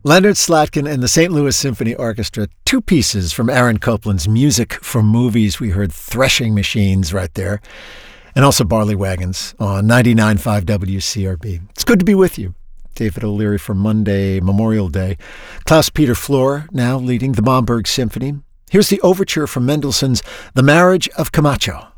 Leonard Slatkin and the St. Louis Symphony Orchestra, two pieces from Aaron Copland's Music for Movies. We heard Threshing Machines right there, and also Barley Wagons on 99.5 WCRB. It's good to be with you. David O'Leary for Monday, Memorial Day. Klaus-Peter Flor now leading the Bomberg Symphony. Here's the overture from Mendelssohn's The Marriage of Camacho.